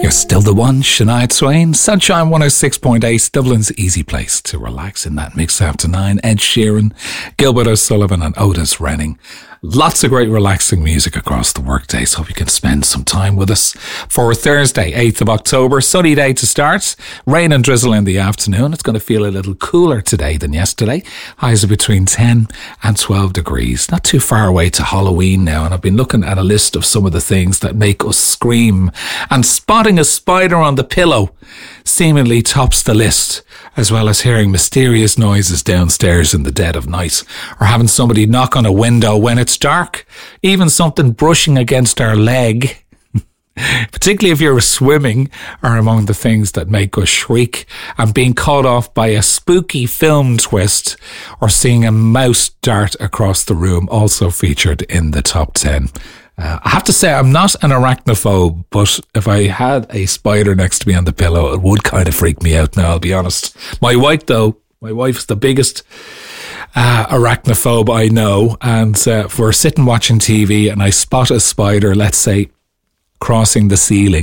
You're still the one, Sinead Swain. Sunshine 106.8, Dublin's easy place to relax in that mix after 9. Ed Sheeran, Gilbert O'Sullivan and Otis Renning. Lots of great relaxing music across the workday, so hope you can spend some time with us for Thursday, 8th of October. Sunny day to start. Rain and drizzle in the afternoon. It's going to feel a little cooler today than yesterday. Highs are between 10 and 12 degrees. Not too far away to Halloween now, and I've been looking at a list of some of the things that make us scream, and spotting a spider on the pillow seemingly tops the list, as well as hearing mysterious noises downstairs in the dead of night, or having somebody knock on a window when it's dark, even something brushing against our leg, particularly if you're swimming, are among the things that make us shriek. And being caught off by a spooky film twist or seeing a mouse dart across the room also featured in the top 10. I have to say, I'm not an arachnophobe, but if I had a spider next to me on the pillow, it would kind of freak me out now, I'll be honest. My wife's the biggest arachnophobe I know, and if we're sitting watching TV and I spot a spider, let's say, crossing the ceiling,